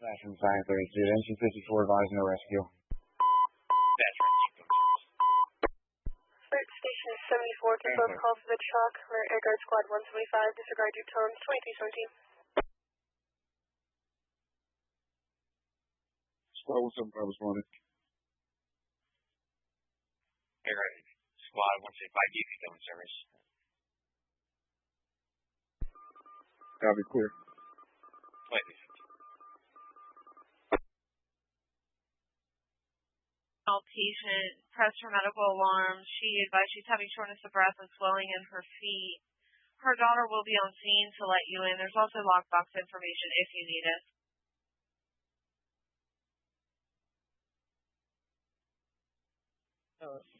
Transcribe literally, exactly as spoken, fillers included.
Veteran five thirty-two, engine fifty-four, advise no rescue. Veteran Victim Service. Alert Station seventy-four, confirm call for the truck. Alert Air Guard Squad one seventy-five, disregard your tones, twenty-three seventeen. Squad one seventy-five responded. Air Guard Squad one seventy-five, D Victim Service. Copy, clear. twenty-three seventeen. Patient pressed her medical alarm. She advised she's having shortness of breath and swelling in her feet. Her daughter will be on scene to let you in. There's also lockbox information if you need it. Uh,